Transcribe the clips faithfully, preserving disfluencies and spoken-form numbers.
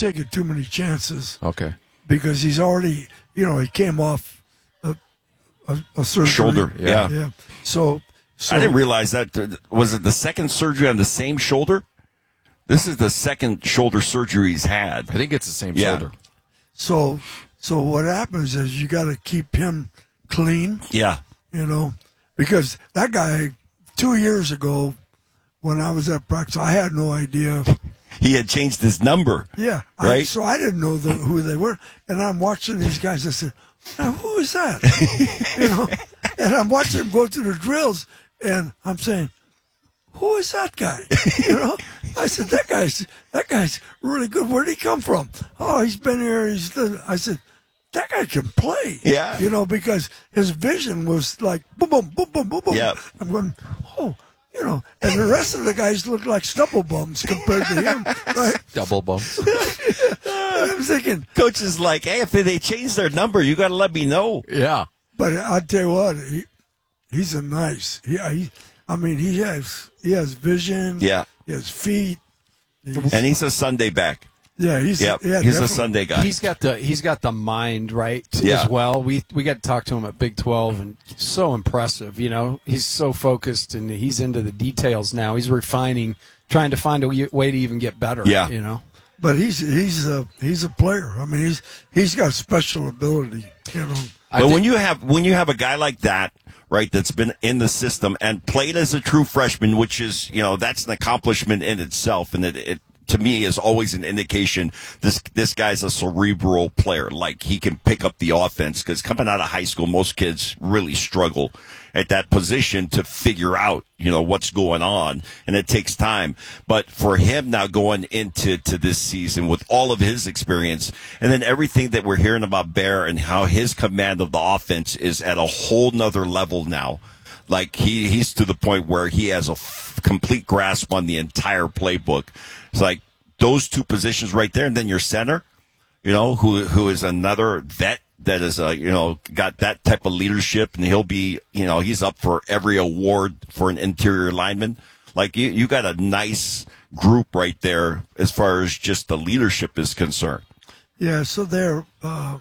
taking too many chances. Okay. Because he's already, you know, he came off a, a, a surgery. Shoulder, yeah. Yeah. So, so I didn't realize that. Was it the second surgery on the same shoulder? This is the second shoulder surgery he's had. I think it's the same Yeah. shoulder. So, so what happens is you got to keep him clean. Yeah. You know, because that guy two years ago, when I was at practice, I had no idea. He had changed his number. Yeah, right. I, so I didn't know the, who they were, and I'm watching these guys. I said, now, "Who is that?" you know, and I'm watching them go through the drills, and I'm saying, "Who is that guy?" You know, I said, "That guy's that guy's really good. Where'd he come from?" "Oh, he's been here. He's." Done. I said, "That guy can play." Yeah. You know, because his vision was like boom, boom, boom, boom, boom, boom. Yeah. I'm going, oh. You know, and the rest of the guys look like stubble bums compared to him, right? Double bumps. I'm thinking, Coach is like, hey, if they change their number, you got to let me know. Yeah. but I'll tell you what, he, he's a nice. He, he, I mean, he has he has vision. Yeah. He has feet. He's, And he's a Sunday back. yeah, he's Yep. yeah, he's a definitely. Sunday guy. He's got the he's got the mind right Yeah. as well. We we got to talk to him at Big twelve, and he's so impressive. You know, he's so focused, and he's into the details now. He's refining, trying to find a y- way to even get better. Yeah. you know. But he's he's a he's a player. I mean, he's he's got special ability. You know, But when you have when you have a guy like that, right, that's been in the system and played as a true freshman, which is, you know, that's an accomplishment in itself, and it, it to me is always an indication this this guy's a cerebral player. Like, he can pick up the offense, because coming out of high school, most kids really struggle at that position to figure out, you know, what's going on, and it takes time. But for him now going into to this season with all of his experience, and then everything that we're hearing about Bear and how his command of the offense is at a whole nother level now. Like, he, he's to the point where he has a f- complete grasp on the entire playbook. It's like those two positions right there, and then your center, you know, who who is another vet that is, uh, you know, got that type of leadership, and he'll be, you know, he's up for every award for an interior lineman. Like, you, you got a nice group right there as far as just the leadership is concerned. yeah. So they're, uh,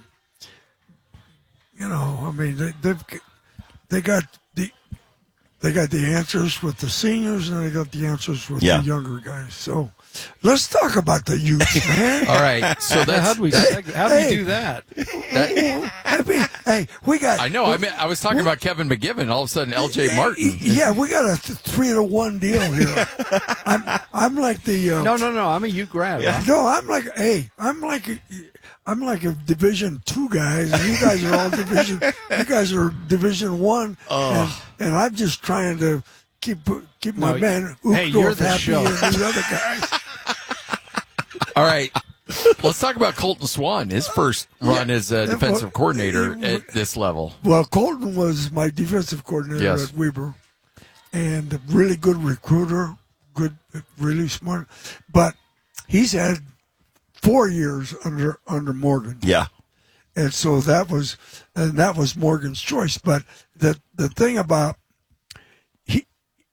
you know, I mean, they, they've they got the they got the answers with the seniors, and they got the answers with Yeah. the younger guys. So let's talk about the youth, man. All right. So that's How do we how do we Hey. do that? that, I mean, hey, we got. I know. I mean, I was talking about Kevin McGibbon. All of a sudden, L J Martin. Yeah, we got a th- three to one deal here. I'm, I'm like the. Uh, No, no, no. I'm a U grad. huh? no, I'm like, hey, I'm like, a, I'm like a Division two guys, and you guys are all Division. You guys are Division one, and, and I'm just trying to keep keep my No, man hey, you're Uchtdorf the happy show. and these other guys. All right. Let's talk about Colton Swan, his first run as a Yeah, defensive well, coordinator he- at this level. Well, Colton was my defensive coordinator Yes. at Weber, and a really good recruiter, good, really smart. But he's had four years under under Morgan, Yeah. and so that was and that was Morgan's choice. But the the thing about he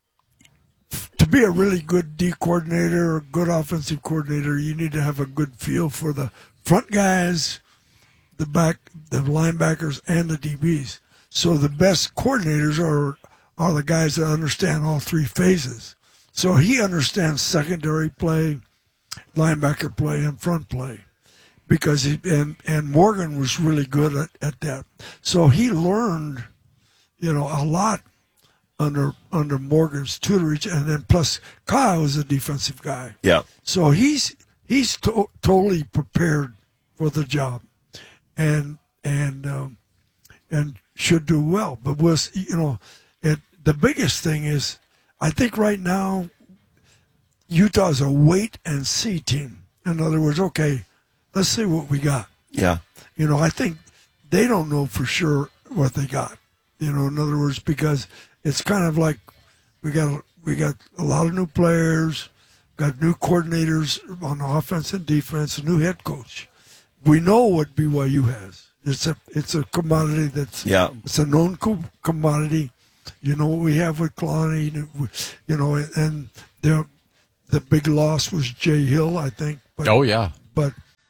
to be a really good D coordinator, a good offensive coordinator, you need to have a good feel for the front guys, the back, the linebackers, and the D Bs. So the best coordinators are are the guys that understand all three phases. So he understands secondary play, linebacker play, and front play, because he, and and Morgan was really good at, at that. So he learned, you know, a lot under under Morgan's tutorage, and then plus Kyle is a defensive guy. Yeah. So he's he's to- totally prepared for the job, and and um, and should do well. But was you know, it, the biggest thing is, I think right now, Utah's a wait and see team. In other words, okay, let's see what we got. Yeah. You know, I think they don't know for sure what they got. You know, in other words, because it's kind of like we got we got a lot of new players, got new coordinators on offense and defense, a new head coach. We know what B Y U has. It's a it's a commodity that's Yeah. it's a known co- commodity. You know what we have with Kalani, you know, and the the big loss was Jay Hill, I think. But, Oh, yeah. but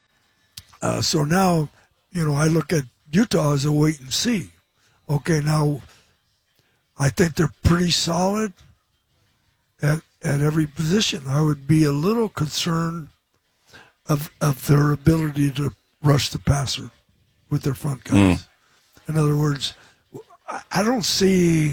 Uh, so now, you know, I look at Utah as a wait and see. Okay, now I think they're pretty solid at at every position. I would be a little concerned of of their ability to rush the passer with their front guys. Mm. In other words, I, I don't see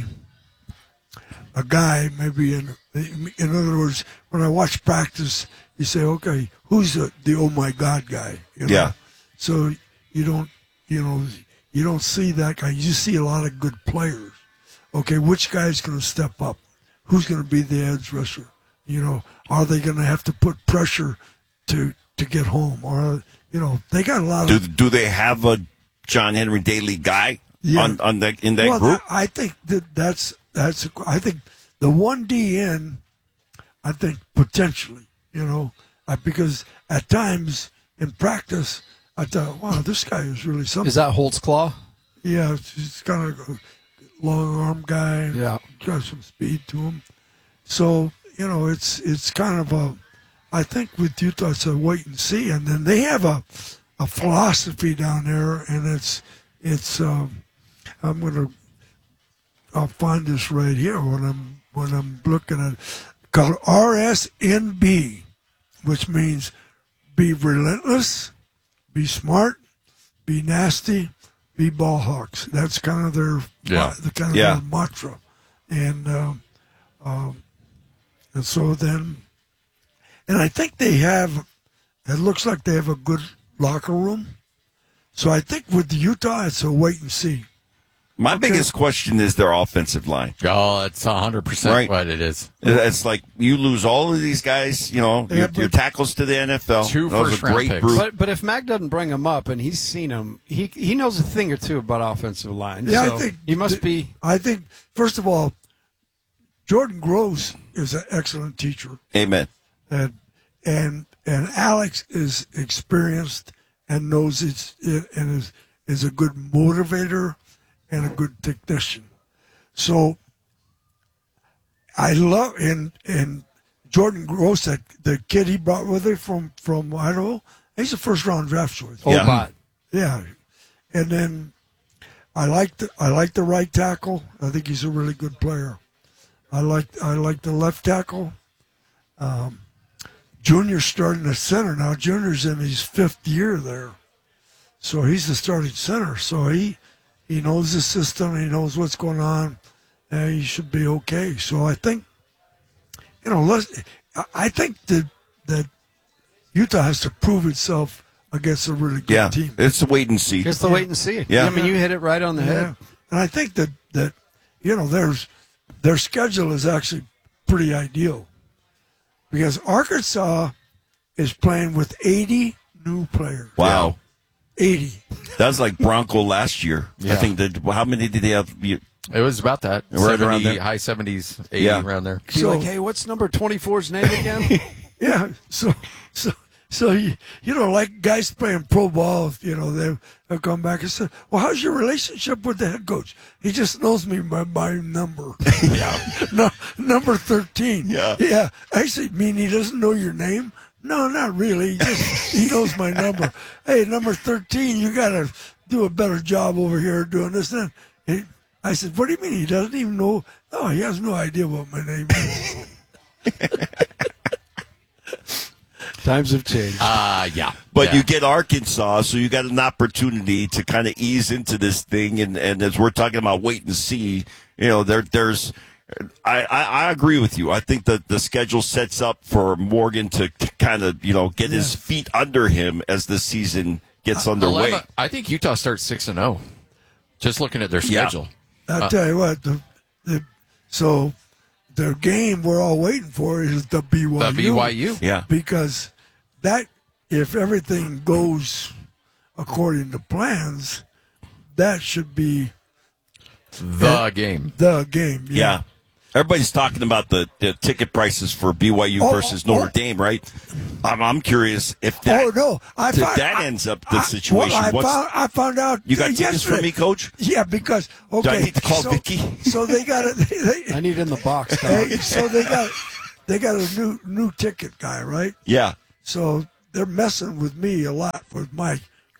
a guy maybe in in other words, when I watch practice, you say, okay, who's the, the oh my God guy? You know? Yeah. So you don't you know you don't see that guy. You see a lot of good players. Okay, which guy's going to step up? Who's going to be the edge rusher? You know, are they going to have to put pressure to to get home? Or you know, they got a lot do, of. Do they have a John Henry Daly guy Yeah. on on that in that well, group? I think that that's that's. I think the one D in, I think potentially, you know, uh, because at times in practice, I thought, wow, this guy is really something. Is that Holtzclaw? Yeah, he's kind of a long arm guy. Yeah. Got some speed to him. So, you know, it's it's kind of a, I think with Utah, it's a wait and see. And then they have a, a philosophy down there, and it's, it's um, I'm going to, I'll find this right here when I'm, when I'm looking at, called R S N B, which means be relentless, be smart, be nasty, be ball hawks. That's kind of their Yeah. the kind of Yeah. their mantra, and um, um, and so then, and I think they have. It looks like they have a good locker room. So I think with Utah, it's a wait and see. My Okay. biggest question is their offensive line. Oh, it's one hundred percent Right. what it is. It's like you lose all of these guys, you know, Yeah, your, but- your tackles to the N F L. Two Those are first-round great picks. group. But but if Mac doesn't bring him up and he's seen him, he he knows a thing or two about offensive line. Yeah, So I think he must th- be. I think first of all, Jordan Gross is an excellent teacher, Amen. and and and Alex is experienced and knows it's it, and is is a good motivator and a good technician. So I love and and Jordan Gross, that the kid he brought with him from from Idaho, he's a first round draft choice. Yeah. Obot. Yeah, and then I like the I like the right tackle. I think he's a really good player. I like I like the left tackle. Um, Junior's starting at center now. Junior's in his fifth year there, so he's the starting center. So he he knows the system. He knows what's going on, and he should be okay. So I think, you know, let's. I- I think that that Utah has to prove itself against a really good Yeah. team. It's a wait and see. Just to wait and see. Yeah. I mean, you hit it right on the Yeah, head. and I think that that you know there's their schedule is actually pretty ideal because Arkansas is playing with eighty new players. Wow. eighty. That was like Bronco last year. I Yeah. think that, how many did they have? You- It was about that. Right around seventy, there. high seventies, eighty Yeah. around there. Be So- like, hey, what's number twenty-four's name again? Yeah, so so so you, you know, like guys playing pro ball, you know, they they'll come back and say, "Well, how's your relationship with the head coach?" He just knows me by my number. Yeah, no, number thirteen. Yeah. yeah. I say, mean he doesn't know your name? No, not really. He just he knows my number. Hey, number thirteen, you got to do a better job over here doing this. Then he, I said, "What do you mean he doesn't even know?" No, he has no idea what my name is. Times have changed. Uh, yeah. But Yeah. you get Arkansas, so you got an opportunity to kind of ease into this thing. And, and as we're talking about wait and see, you know, there there's. I, I, I agree with you. I think that the schedule sets up for Morgan to kind of, you know, get his feet under him as the season gets underway. eleven I think Utah starts six and zero. Just looking at their Yeah. schedule. I'll tell you what, the, the, so the game we're all waiting for is the B Y U. The B Y U. Yeah. Because that, if everything goes according to plans, that should be The game. the game. Yeah. Everybody's talking about the, the ticket prices for B Y U Oh, versus oh, Notre oh. Dame, right? I'm, I'm curious if that, Oh, no. I if found, that I- ends up the I- situation. Well, I, What's, found, I found out. you got tickets yesterday. for me, Coach? Yeah, because, okay. Do I need to call so, Vicky? So they got it. They, I need it in the box. Tom. hey, so they got, they got a new new ticket guy, right? Yeah. So they're messing with me a lot with my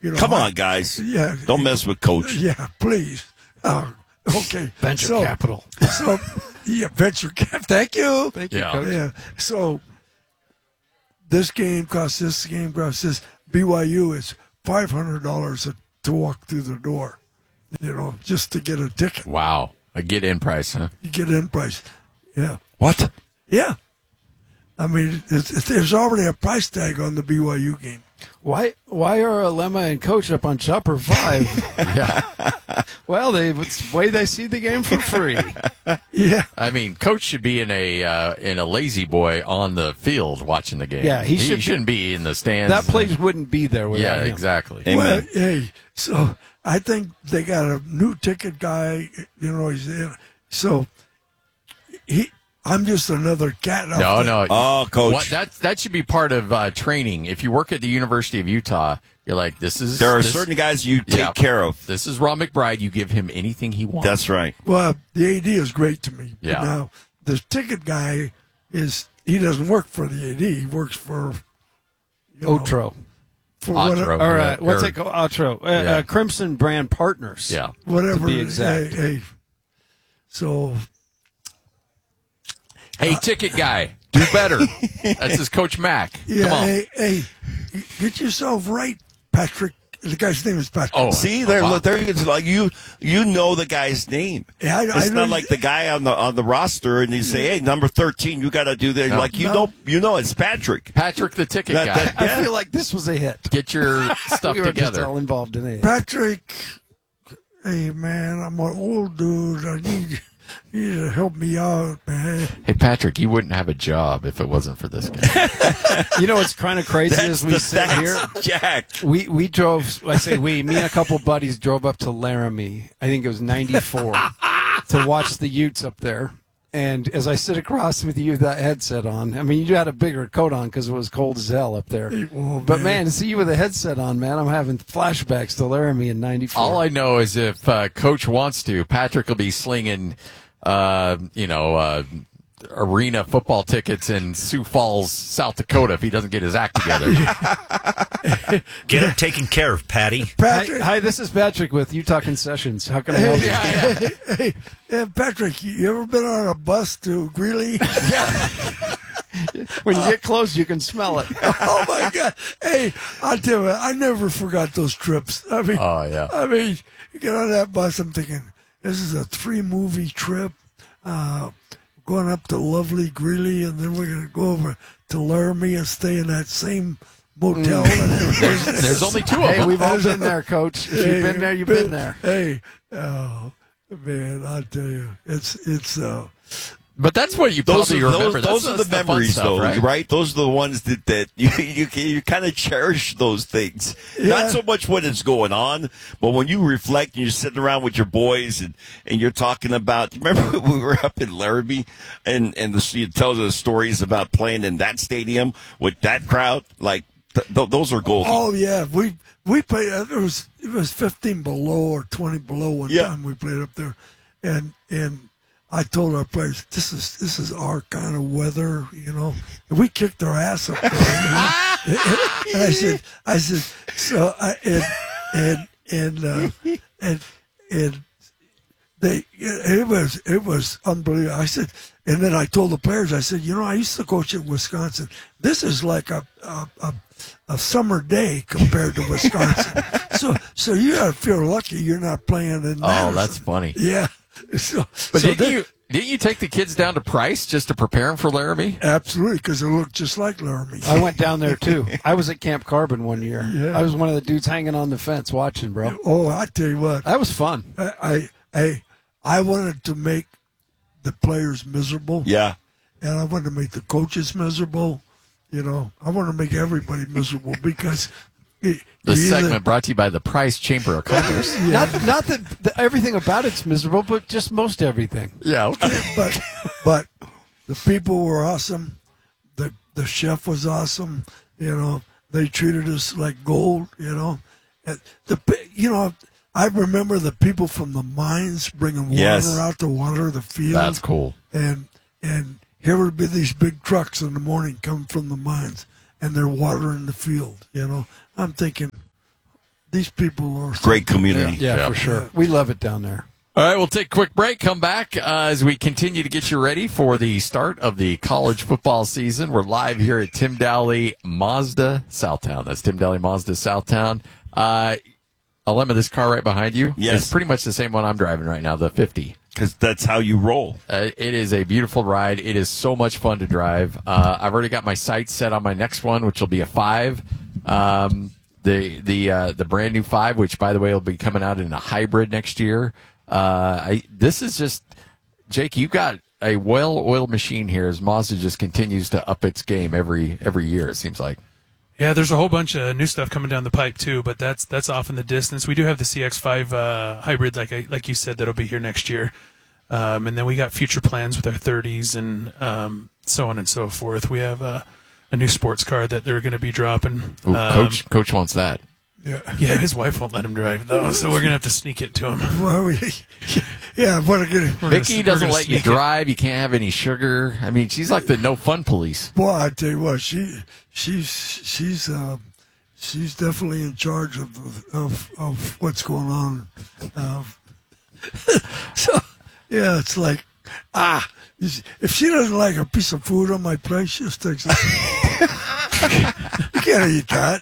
You know, Come I- on, guys. Yeah. Don't mess with Coach. Yeah, please. Uh, okay. Venture so, capital. So, yeah, venture cap. Thank you. Thank you, Yeah. Coach. Yeah. So this game costs this, this game costs this. B Y U is five hundred dollars to walk through the door, you know, just to get a ticket. Wow. A get in price, huh? You get in price. Yeah. What? Yeah. I mean, it's, it's, there's already a price tag on the B Y U game. Why why are Alema and Coach up on Chopper Five? Yeah. Well, they it's the way they see the game for free. Yeah. I mean, Coach should be in a uh, in a lazy boy on the field watching the game. Yeah, he should be- shouldn't be in the stands. That place wouldn't be there without Yeah, him. exactly. Amen. Well, hey, so I think they got a new ticket guy. You know, he's in. So he, I'm just another cat. out No, there. no. Oh, Coach. What, that that should be part of uh, training. If you work at the University of Utah, you're like, this is There are this, certain guys you take Yeah. care of. This is Ron McBride. You give him anything he wants. That's right. Well, the A D is great to me. But Yeah. Now the ticket guy is he doesn't work for the A D. He works for you know, Outro. for Outro. whatever, Or Yeah, uh, what's or- it called? Outro. Uh, Yeah. uh, Crimson Brand Partners. Yeah. whatever. To be exact. Hey, hey. So Hey, ticket guy, do better. That's his Coach Mac. yeah, Come on. hey, hey, get yourself right, Patrick. The guy's name is Patrick. Oh, See, there, wow. look, there it's like you, you know the guy's name. Yeah, I- it's I know not you- like the guy on the on the roster, and you say, "Hey, number thirteen, you got to do that." No. Like you No. know, you know, it's Patrick. Patrick the ticket That- guy. that- I Yeah. feel like this was a hit. Get your stuff we were just together. all involved in it. Patrick. Hey man, I'm an old dude. I need you to help me out, man. Hey, Patrick, you wouldn't have a job if it wasn't for this guy. You know what's kind of crazy That's is we the sit here. that's Jack. We we drove. I say we. Me and a couple buddies drove up to Laramie. I think it was ninety-four to watch the Utes up there. And as I sit across with you with that headset on, I mean, you had a bigger coat on because it was cold as hell up there. Oh, But man. man, to see you with a headset on, man, I'm having flashbacks to Laramie in ninety-four. All I know is if uh, Coach wants to, Patrick will be slinging, uh, you know, uh, arena football tickets in Sioux Falls, South Dakota, if he doesn't get his act together. Get it taken care of, Patty. Hi, Patrick, hi, this is Patrick with Utah Concessions. How can I help you? hey, hey, hey, Patrick, you ever been on a bus to Greeley? When you get close, you can smell it. Oh my God! Hey, I'll tell you, what, I never forgot those trips. I mean, Oh, yeah. I mean, you get on that bus. I'm thinking, this is a three-movie trip. Uh, going up to lovely Greeley, and then we're gonna go over to Laramie and stay in that same motel. Mm. There's, there's only two of Hey, them. we've all been there, Coach. If you've been there, you've been there. Hey, oh man, I'll tell you, it's it's. Uh, But that's what you Those probably are, remember. those, those That's- are the that's fun memories, stuff, though, right? right? Those are the ones that, that you you, you kind of cherish those things. Yeah. Not so much when it's going on, but when you reflect and you're sitting around with your boys and, and you're talking about. Remember when we were up in Laramie and and the, you tell the stories about playing in that stadium with that crowd. Like th- th- those are golden. oh yeah, we we played. uh, It was it was fifteen below or twenty below one Yeah. time we played up there, and and. I told our players, "This is this is our kind of weather, you know." And we kicked their ass up there. You know? And I said, "I said so." I, and and and uh, and and they it was it was unbelievable. I said, and then I told the players, I said, "You know, I used to coach in Wisconsin. This is like a a, a, a summer day compared to Wisconsin. so so you got to feel lucky you're not playing in." Oh, Madison." that's funny. Yeah. So, But so didn't they- you didn't you take the kids down to Price just to prepare them for Laramie? Absolutely, because it looked just like Laramie. I went down there too. I was at Camp Carbon one year. Yeah. I was one of the dudes hanging on the fence watching, bro. Oh, I tell you what, That was fun. I, I, I, I wanted to make the players miserable, Yeah. and I wanted to make the coaches miserable. You know, I wanted to make everybody miserable because it, The you either- segment brought to you by the Price Chamber of Commerce. Not not that the, everything about it's miserable, but just most everything. Yeah, okay. but but the people were awesome. The the chef was awesome. You know, they treated us like gold. You know, and the pe- you know I remember the people from the mines bringing water Yes. out to water the field. That's cool. And and here would be these big trucks in the morning coming from the mines, and they're watering the field. You know, I'm thinking these people are Great community. Yeah, Yeah. for sure. We love it down there. All right, we'll take a quick break, come back uh, as we continue to get you ready for the start of the college football season. We're live here at Tim Dowley Mazda Southtown. That's Tim Dowley Mazda Southtown. Uh, Alema, this car right behind you Yes. is pretty much the same one I'm driving right now, the fifty. Because that's how you roll. Uh, it is a beautiful ride. It is so much fun to drive. Uh, I've already got my sights set on my next one, which will be a five. Um, the the uh, the brand new five, which by the way will be coming out in a hybrid next year. Uh, I, this is just, Jake, you've got a well-oiled machine here as Mazda just continues to up its game every every year, it seems like. Yeah, there's a whole bunch of new stuff coming down the pipe too, but that's that's off in the distance. We do have the C X five uh, hybrid, like I, like you said, that'll be here next year, um, and then we got future plans with our thirties and um, so on and so forth. We have uh, a new sports car that they're going to be dropping. Ooh, Um, Coach Coach wants that. Yeah. Yeah, his wife won't let him drive though, so we're gonna have to sneak it to him. Well, we, yeah, but again, We're gonna- Vicky we're doesn't gonna let you sneak it. drive. You can't have any sugar. I mean, she's like the no fun police. boy, I tell you what, she she's she's uh, she's definitely in charge of of of what's going on. Uh, so yeah, it's like ah, if she doesn't like a piece of food on my plate, she just takes it. You can't eat that.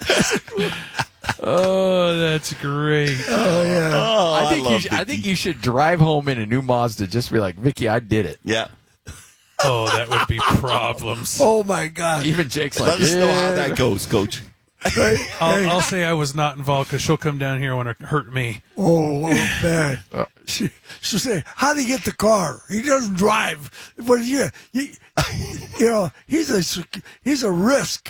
Oh, that's great. Oh yeah. Oh, I think you love should, I Vicky. think you should drive home in a new Mazda. Just be like, Vicky, I did it. Yeah. Oh, that would be problems. Oh my God. Even Jake's like, Let us know how yeah. that goes, Coach. Right? Hey. I'll, I'll say I was not involved because she'll come down here when it hurt me. Oh, oh man. She, she'll say, how do you get the car? He doesn't drive. But yeah, you, you know, he's a, he's a risk.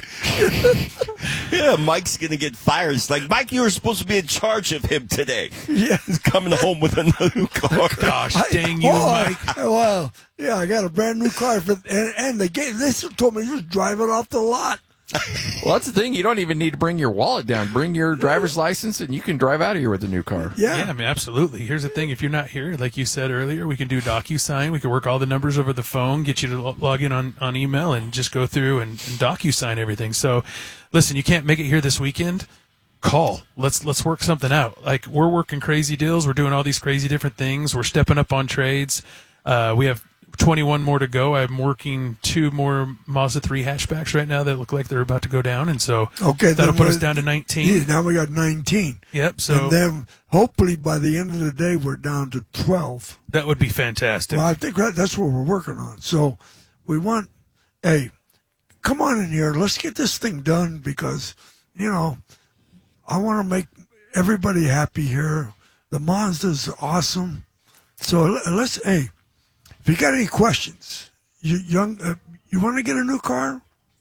Yeah, Mike's going to get fired. It's like, Mike, you were supposed to be in charge of him today. Yeah. He's coming home with a new car. Gosh, I- dang you, oh, Mike. I- well, yeah, I got a brand new car. For, and, and they, gave, they told me just drive it off the lot. Well, that's the thing. You don't even need to bring your wallet down. Bring your driver's license, and you can drive out of here with a new car. Yeah. Yeah, I mean, absolutely. Here's the thing. If you're not here, like you said earlier, we can do DocuSign. We can work all the numbers over the phone, get you to lo- log in on, on email, and just go through and, and DocuSign everything. So, listen, you can't make it here this weekend. Call. Let's let's work something out. Like, we're working crazy deals. We're doing all these crazy different things. We're stepping up on trades. Uh, we have twenty-one more to go. I'm working two more Mazda three hatchbacks right now that look like they're about to go down, and so Okay. that'll then put us we're- down to nineteen. Yeah, now we got nineteen. Yep. So and then hopefully by the end of the day, we're down to twelve. that would be fantastic. Well, I think that, that's what we're working on. So we want, hey, come on in here. Let's get this thing done because, you know, I want to make everybody happy here. The Mazda's awesome. So let- let's, hey, if you got any questions, you young, uh, you want to get a new car,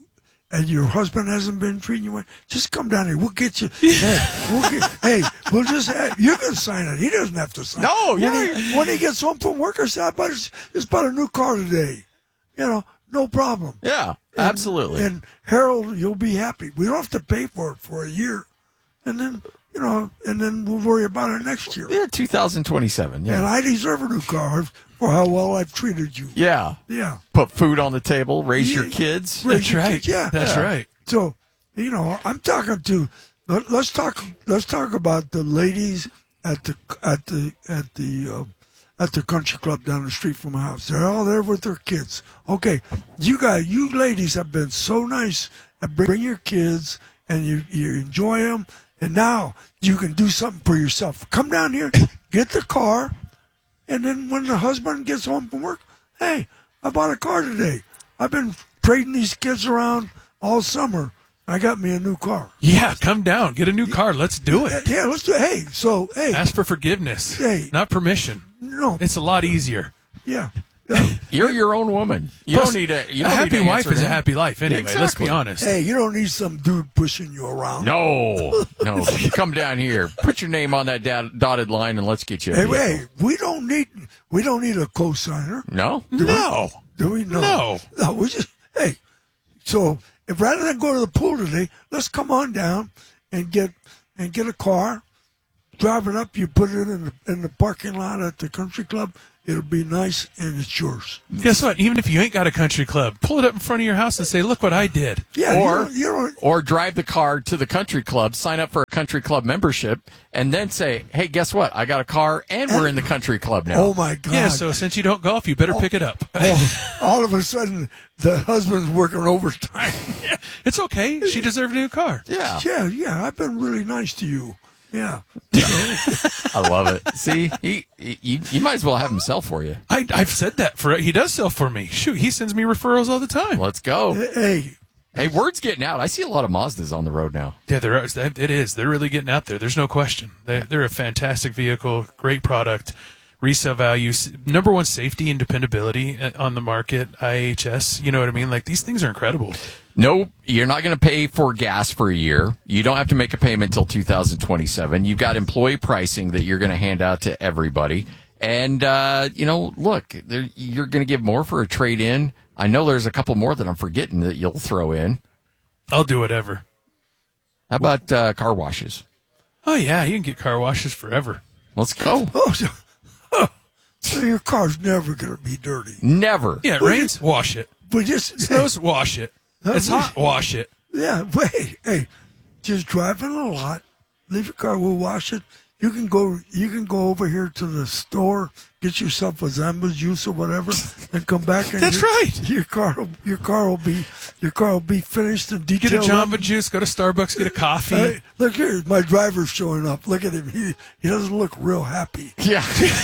and your husband hasn't been treating you well, just come down here. We'll get you. Hey, we'll, get, hey, we'll just. Hey, you can sign it. He doesn't have to sign. No, when you're- he, when he gets home from work, or say, I bought, just bought a new car today. You know, no problem. Yeah, absolutely. And Harold, you'll be happy. We don't have to pay for it for a year, and then you know, and then we'll worry about it next year. yeah, two thousand twenty-seven. And Yeah. I deserve a new car for how well I've treated you. Yeah. Yeah. Put food on the table, raise your Yeah. kids. Raise That's your right. kids, yeah. That's Yeah. right. So, you know, I'm talking to. let- Let's talk. Let's talk about the ladies at the at the at the uh, at the country club down the street from my house. They're all there with their kids. Okay, you guys, you ladies have been so nice. And bring your kids, and you you enjoy them. And now you can do something for yourself. Come down here, get the car, and then when the husband gets home from work, hey, I bought a car today. I've been trading these kids around all summer. I got me a new car. Yeah, come down, get a new car. Let's do it. Yeah, let's do it. Hey, so, hey, Ask for forgiveness, Hey. not permission. no, It's a lot easier. yeah. yeah. You're your own woman. You Plus, don't need a. You a don't happy need to wife answer is a to him. happy life anyway. Let's be Exactly. honest. Hey, you don't need some dude pushing you around. No, no. You come down here, put your name on that da- dotted line, and let's get you. A Hey, vehicle. hey, we don't need we don't need a co-signer. No, No. Do we? No. No. No, we just, hey, so if rather than go to the pool today, let's come on down and get and get a car, drive it up, you put it in the, in the parking lot at the country club, It'll be nice, and it's yours. Guess what? Even if you ain't got a country club, pull it up in front of your house and say, look what I did. Yeah, Or- you don't, you don't, Or drive the car to the country club, sign up for a country club membership, and then say, hey, guess what? I got a car, and we're in the country club now. oh my God. Yeah, so since you don't golf, you better pick it up. Oh, all of a sudden, the husband's working overtime. It's okay. She deserved a new car. Yeah. Yeah, yeah, I've been really nice to you. Yeah. I love it. See, he, he you, you might as well have him sell for you. I, I've said that for he does sell for me. Shoot, he sends me referrals all the time. Let's go. Hey, Hey, word's getting out. I see a lot of Mazdas on the road now. Yeah, there is. It is. They're really getting out there. There's no question. They, they're a fantastic vehicle, great product, resale value, s- number one safety and dependability uh, on the market. I H S. You know what I mean? Like these things are incredible. No, you're not going to pay for gas for a year. You don't have to make a payment until two thousand twenty-seven. You've got employee pricing that you're going to hand out to everybody. And, uh, you know, look, there, you're going to give more for a trade-in. I know there's a couple more that I'm forgetting that you'll throw in. I'll do whatever. How about uh, car washes? Oh yeah, you can get car washes forever. Let's go. oh, so, oh, so your car's never going to be dirty. Never. Yeah, it rains, wash it. But just, Snows, wash it. It's hot, wash it. yeah, wait, hey, just drive in a lot, leave your car, we'll wash it. You can go, you can go over here to the store, get yourself a Zamba juice or whatever, and come back. And That's your, right. Your car, will, your car will be, your car will be finished and Get detailed. a up. Jamba Juice, go to Starbucks, get a coffee. Hey, look here, my driver's showing up. Look at him. He he doesn't look real happy. Yeah.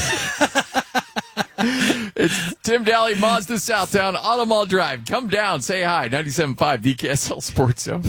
It's Tim Daly, Mazda Southtown, Auto Mall Drive. Come down, say hi. ninety-seven point five D K S L Sports Zone.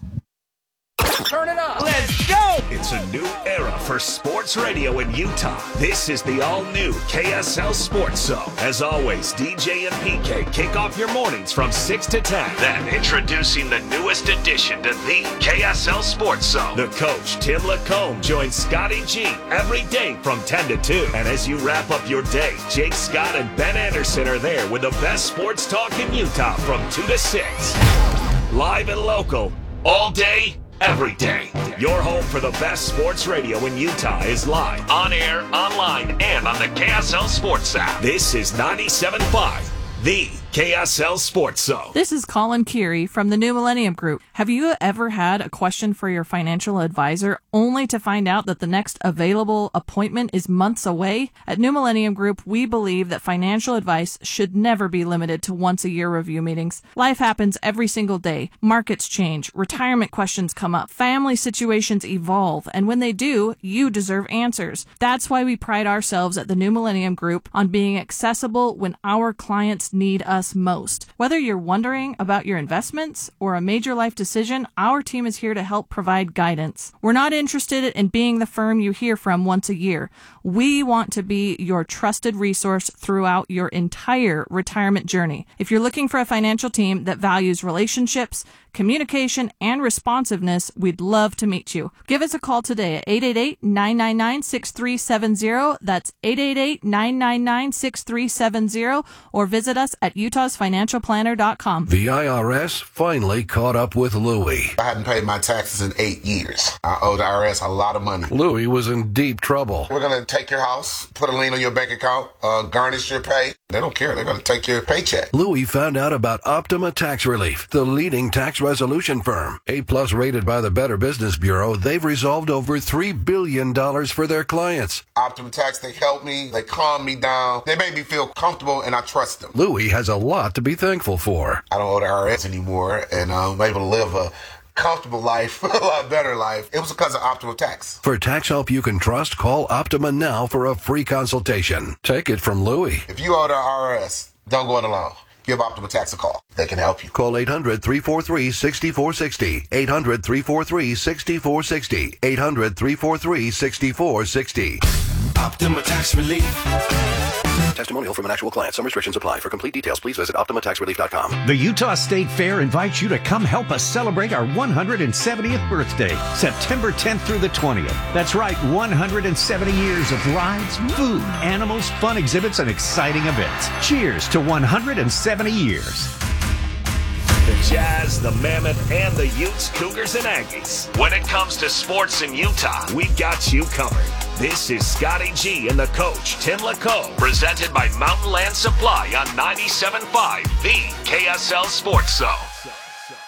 Turn it up. Let's go! It's a new era for sports radio in Utah. This is the all-new K S L Sports Zone. As always, D J and P K kick off your mornings from six to ten. Then, introducing the newest addition to the K S L Sports Zone. The coach, Tim Lacombe, joins Scotty G every day from ten to two. And as you wrap up your day, Jake Scott and Ben Anderson are there with the best sports talk in Utah from two to six. Live and local, all day, every day. Your home for the best sports radio in Utah is live, on air, online, and on the K S L Sports app. This is ninety-seven point five, the K S L Sports Zone. This is Colin Keary from the New Millennium Group. Have you ever had a question for your financial advisor only to find out that the next available appointment is months away? At New Millennium Group, we believe that financial advice should never be limited to once a year review meetings. Life happens every single day. Markets change, retirement questions come up, family situations evolve, and when they do, you deserve answers. That's why we pride ourselves at the New Millennium Group on being accessible when our clients need us most. Whether you're wondering about your investments or a major life decision, our team is here to help provide guidance. We're not interested in being the firm you hear from once a year. We want to be your trusted resource throughout your entire retirement journey. If you're looking for a financial team that values relationships, communication, and responsiveness, we'd love to meet you. Give us a call today at eight eight eight, nine nine nine, six three seven zero. That's eight eight eight, nine nine nine, six three seven zero, or visit us at utahs financial planner dot com. The I R S finally caught up with Louie. I hadn't paid my taxes in eight years. I owed the I R S a lot of money. Louie was in deep trouble. We're going to take your house, put a lien on your bank account, uh, garnish your pay. They don't care. They're going to take your paycheck. Louie found out about Optima Tax Relief, the leading tax resolution firm. A-plus rated by the Better Business Bureau, they've resolved over three billion dollars for their clients. Optima Tax, they helped me. They calmed me down. They made me feel comfortable, and I trust them. Louie has a lot to be thankful for. I don't owe the I R S anymore, and I'm able to live a comfortable life, a lot better life. It was because of Optima Tax. For tax help you can trust, call Optima now for a free consultation. Take it from Louie. If you owe the I R S, don't go it alone. Give Optima Tax a call. They can help you. Call eight hundred, three four three, six four six zero. eight hundred, three four three, six four six zero. eight hundred, three four three, six four six zero. Optima Tax Relief. Testimonial from an actual client. Some restrictions apply. For complete details, please visit optima tax relief dot com. The Utah State Fair invites you to come help us celebrate our one hundred seventieth birthday, September tenth through the twentieth. That's right, one hundred seventy years of rides, food, animals, fun exhibits, and exciting events. Cheers to one hundred seventy years. The Jazz, the Mammoth, and the Utes, Cougars, and Aggies. When it comes to sports in Utah, we've got you covered. This is Scotty G and the coach, Tim LaCombe, presented by Mountain Land Supply on ninety-seven point five, the K S L Sports Zone.